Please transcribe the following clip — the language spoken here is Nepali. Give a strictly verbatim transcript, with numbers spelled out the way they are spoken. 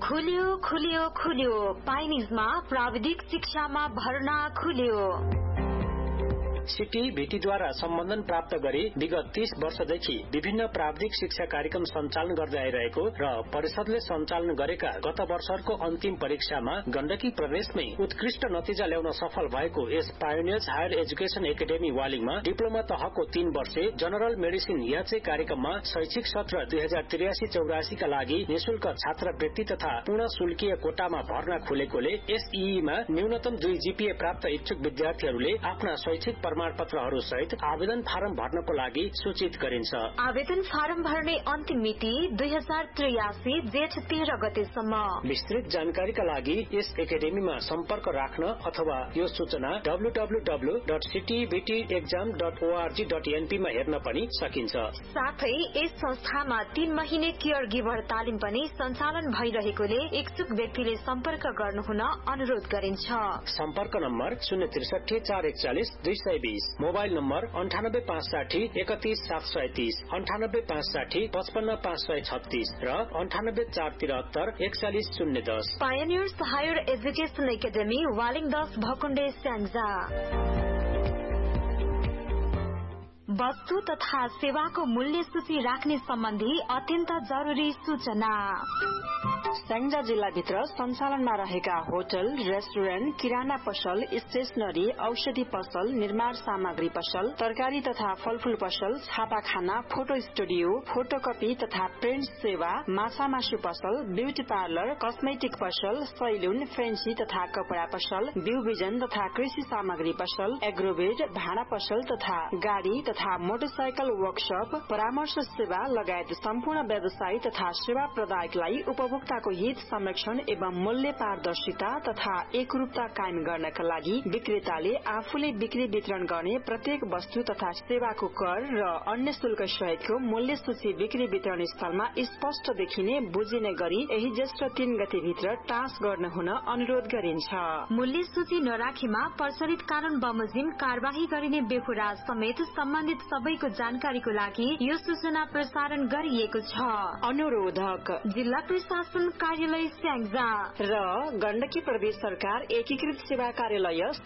खुल्यो खुल्यो खुल्यो पाइनिजमा प्राविधिक शिक्षामा भर्ना खुल्यो। सिटी भिटीद्वारा सम्बन्धन प्राप्त गरी विगत तीस वर्षदेखि विभिन्न प्राविधिक शिक्षा कार्यक्रम सञ्चालन गर्दै आइरहेको र परिषदले सञ्चालन गरेका गत वर्षको अन्तिम परीक्षामा गण्डकी प्रदेशमै उत्कृष्ट नतिजा ल्याउन सफल भएको यस pioneers higher education academy वालिङमा diploma तहको तीन वर्षे जनरल मेडिसिन याचे कार्यक्रममा शैक्षिक सत्र दुई हजार त्रियासी चौरासी का लागि निशुल्क छात्रवृत्ति तथा पूर्ण शुल्कीय कोटामा भर्ना खुलेकोले एसईईमा न्यूनतम दुई जीपीए प्राप्त इच्छुक विद्यार्थीहरूले आफ्ना शैक्षिक प्रमाणपत्रहरू सहित आवेदन फारम भर्नको लागि सूचित गरिन्छ। आवेदन फारम भर्ने अन्तिम मिति दुई हजार त्रियासी जेठ तेह्र गतेसम्म। विस्तृत जानकारीका लागि यस एकाडेमीमा सम्पर्क राख्न अथवा यो सूचना W W W dot सिटीबीटी exam dot ORG dot NP मा हेर्न पनि सकिन्छ। साथै यस संस्थामा तीन महिने केयर गिभर तालिम पनि सञ्चालन भइरहेकोले इच्छुक व्यक्तिले सम्पर्क गर्नुहुन अनुरोध गरिन्छ। सम्पर्क नम्बर शून्य त्रिसठी चार एकचालिस दुई सय मोबाइल नम्बर अन्ठानब्बे पाँच साठी एकतीस सात सय तीस अन्ठानब्बे पाँच साठी पचपन्न पाँच सय छत्तीस र अन्ठानब्बे चार तिहत्तर एकचालिस शून्य दस। Pioneers higher education academy Waling दस भकुण्डे स्याङ्जा। वस्तु तथा सेवाको मूल्य सूची राख्ने सम्बन्धी अत्यन्त जरूरी सूचना। स्याङ्जा जिल्लाभित्र सञ्चालनमा रहेका होटल, रेस्टुरेन्ट, किराना पसल, स्टेशनरी, औषधि पसल, निर्माण सामग्री पसल, तरकारी तथा फलफूल पसल, छापाखाना, फोटो स्टुडियो, फोटोकपी तथा प्रिन्ट सेवा, माछा मासु पसल, ब्यूटी पार्लर, कस्मेटिक पसल, सैलुन, फेन्सी तथा कपड़ा पसल, बिउ बिजन तथा कृषि सामग्री पसल, एग्रोवेड, भाँडा पसल तथा गाड़ी तथा मोटरसाइकल वर्कशप, परामर्श सेवा लगायत सम्पूर्ण व्यवसायी तथा सेवा प्रदायकलाई उपभोक्ताको हित संरक्षण एवं मूल्य पारदर्शिता तथा एकरूपता कायम गर्नका लागि विक्रेताले आफूले बिक्री वितरण गर्ने प्रत्येक वस्तु तथा सेवाको कर र अन्य शुल्क सहितको मूल्य सूची बिक्री वितरण स्थलमा स्पष्ट देखिने बुझिने गरी यही ज्येष्ठ तीन गते भित्र टाँस गर्न हुन अनुरोध गरिन्छ। मूल्य सूची नराखेमा प्रचलित कानून बमोजिम कार्यवाही गरिने बेहोरा समेत सम्बन्धित सबैको जानकारीको लागि यो सूचना प्रसारण गरिएको छ। अनुरोधक जिल्ला प्रशासन कार्यालय स्याङ्जा र गण्डकी प्रदेश सरकार एकीकृत सेवा कार्यालय